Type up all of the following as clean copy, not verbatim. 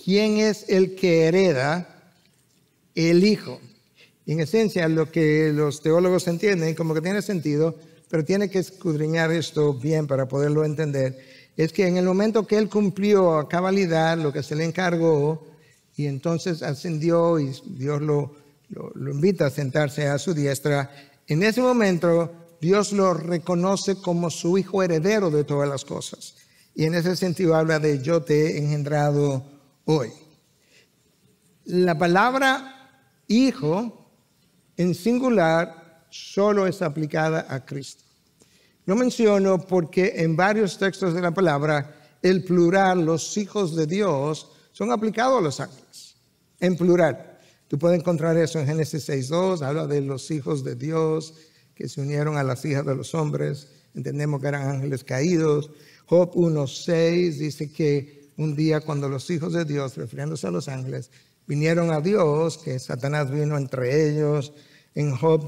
¿quién es el que hereda? El Hijo. Y en esencia, lo que los teólogos entienden, como que tiene sentido, pero tiene que escudriñar esto bien para poderlo entender, es que en el momento que él cumplió a cabalidad lo que se le encargó, y entonces ascendió y Dios lo invita a sentarse a su diestra, en ese momento Dios lo reconoce como su hijo heredero de todas las cosas. Y en ese sentido habla de yo te he engendrado hoy. La palabra hijo en singular solo es aplicada a Cristo. Lo menciono porque en varios textos de la palabra el plural, los hijos de Dios, son aplicados a los ángeles, en plural. Tú puedes encontrar eso en Génesis 6:2, habla de los hijos de Dios que se unieron a las hijas de los hombres, entendemos que eran ángeles caídos. Job 1:6 dice que un día cuando los hijos de Dios, refiriéndose a los ángeles, vinieron a Dios, que Satanás vino entre ellos. En Job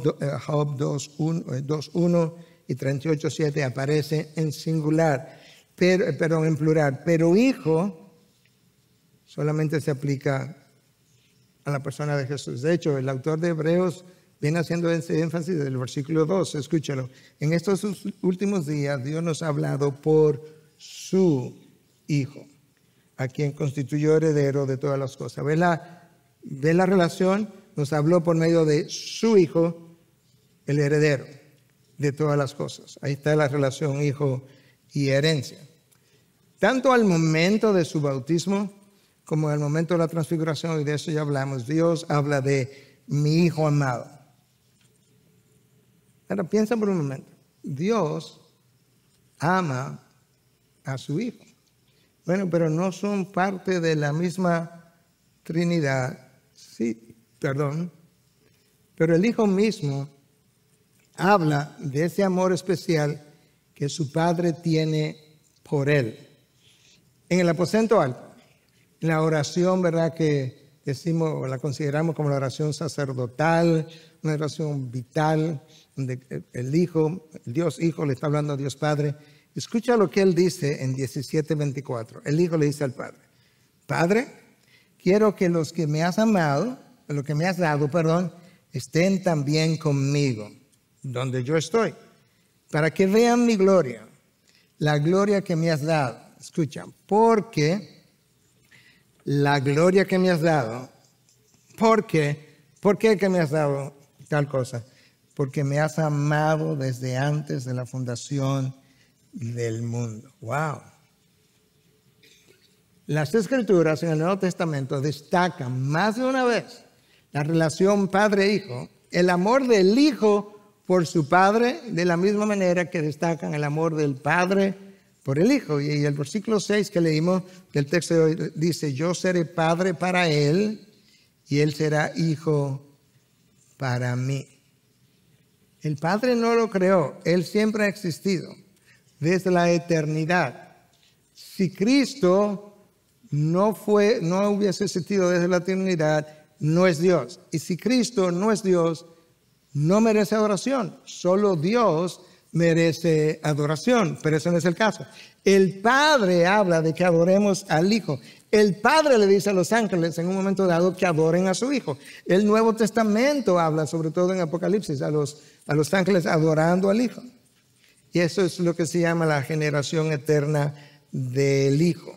2:1 y 38:7 aparece en singular, pero en plural. Pero hijo solamente se aplica a la persona de Jesús. De hecho, el autor de Hebreos viene haciendo ese énfasis del versículo 2. Escúchalo. En estos últimos días Dios nos ha hablado por su Hijo, a quien constituyó heredero de todas las cosas. ¿Ve la relación? Nos habló por medio de su Hijo, el heredero de todas las cosas. Ahí está la relación hijo y herencia. Tanto al momento de su bautismo como al momento de la transfiguración, y de eso ya hablamos, Dios habla de mi Hijo amado. Ahora piensa por un momento. Dios ama a su Hijo. Bueno, pero no son parte de la misma Trinidad. Sí, perdón. Pero el Hijo mismo habla de ese amor especial que su Padre tiene por Él. En el aposento alto, en la oración, ¿verdad?, que decimos, la consideramos como la oración sacerdotal, una oración vital, donde el Hijo, el Dios Hijo le está hablando a Dios Padre. Escucha lo que Él dice en 17:24. El Hijo le dice al Padre: Padre, quiero que los que me has amado, lo que me has dado, perdón, estén también conmigo, donde yo estoy, para que vean mi gloria, la gloria que me has dado. Escucha, porque la gloria que me has dado, ¿por qué que me has dado tal cosa? Porque me has amado desde antes de la fundación del mundo. Wow. Las Escrituras en el Nuevo Testamento destacan más de una vez la relación padre-hijo, el amor del Hijo por su Padre, de la misma manera que destacan el amor del Padre por el Hijo. Y el versículo 6 que leímos del texto de hoy dice: yo seré padre para él y él será hijo para mí. El Padre no lo creó, Él siempre ha existido desde la eternidad. Si Cristo no hubiese existido desde la eternidad, no es Dios. Y si Cristo no es Dios, no merece adoración. Solo Dios merece adoración, pero eso no es el caso. El Padre habla de que adoremos al Hijo. El Padre le dice a los ángeles en un momento dado que adoren a su Hijo. El Nuevo Testamento habla, sobre todo en Apocalipsis, a los ángeles adorando al Hijo. Y eso es lo que se llama la generación eterna del Hijo.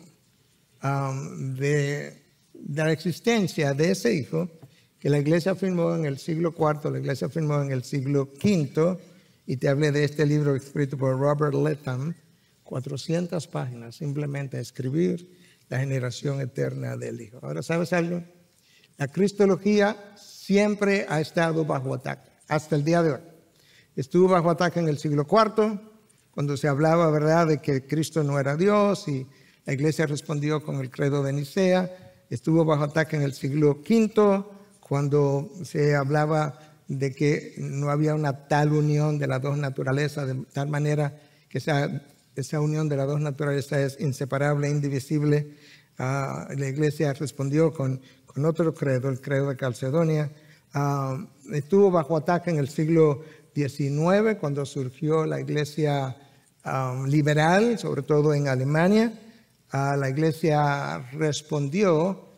De la existencia de ese Hijo que la iglesia afirmó en el siglo IV, la iglesia afirmó en el siglo V, y te hablé de este libro escrito por Robert Letham, 400 páginas, simplemente escribir la generación eterna del Hijo. Ahora, ¿sabes algo? La cristología siempre ha estado bajo ataque, hasta el día de hoy. Estuvo bajo ataque en el siglo IV, cuando se hablaba, ¿verdad?, de que Cristo no era Dios, y la iglesia respondió con el credo de Nicea. Estuvo bajo ataque en el siglo V, cuando se hablaba de que no había una tal unión de las dos naturalezas, de tal manera que esa unión de las dos naturalezas es inseparable, indivisible. La iglesia respondió con otro credo, el credo de Calcedonia. Estuvo bajo ataque en el siglo XIX, cuando surgió la iglesia liberal, sobre todo en Alemania. La iglesia respondió